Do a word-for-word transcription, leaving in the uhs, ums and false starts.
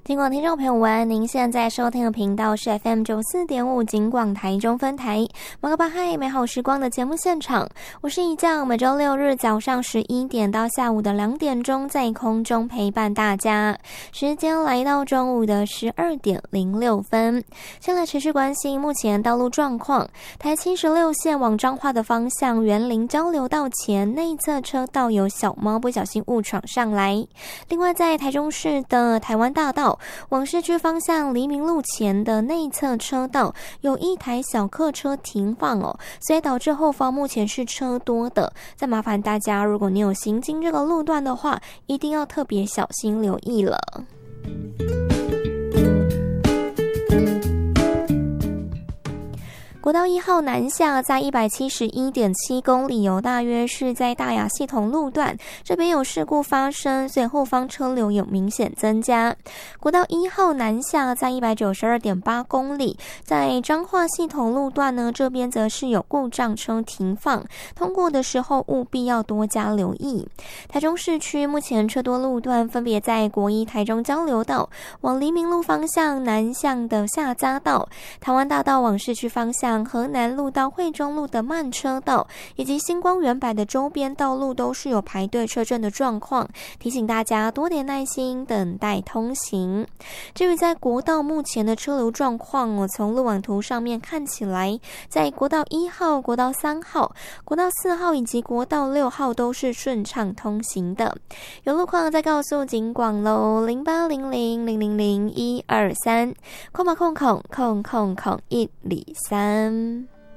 尽管听众朋友们，您现在收听的频道是 F M 九四点五尽管台中分台马克巴嗨美好时光的节目现场，我是一将，每周六日早上十一点到下午的两点钟在空中陪伴大家，时间来到中午的十二点零六分。先来持续关心目前道路状况，台七十六线往彰化的方向园林交流道前内侧车道有小猫不小心误闯上来，另外在台中市的台湾大道往市区方向黎明路前的内侧车道有一台小客车停放哦，所以导致后方目前是车多的。再麻烦大家，如果你有行经这个路段的话，一定要特别小心留意了。国道一号南下在 一百七十一点七公里有大约是在大雅系统路段，这边有事故发生，所以后方车流有明显增加。国道一号南下在 一百九十二点八公里，在彰化系统路段呢，这边则是有故障车停放，通过的时候务必要多加留意。台中市区目前车多路段分别在国一台中交流道往黎明路方向南向的下匝道，台湾大道往市区方向河南路到惠中路的慢车道，以及星光远百的周边道路都是有排队车阵的状况，提醒大家多点耐心等待通行。至于在国道目前的车流状况哦，从路网图上面看起来，在国道一号、国道三号、国道四号以及国道六号都是顺畅通行的。有路况再告诉警广喽，零八零零零零零一二三，空吧空空空空空一里三。